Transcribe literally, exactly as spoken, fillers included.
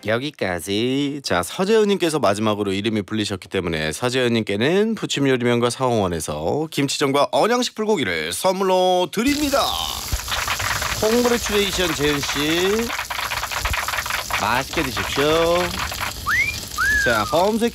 여기까지. 자, 서재은님께서 마지막으로 이름이 불리셨기 때문에 서재은님께는 부침요리명가 상호원에서 김치전과 언양식 불고기를 선물로 드립니다. 콩그레츄레이션 재은씨, 맛있게 드십시오. 자, 검색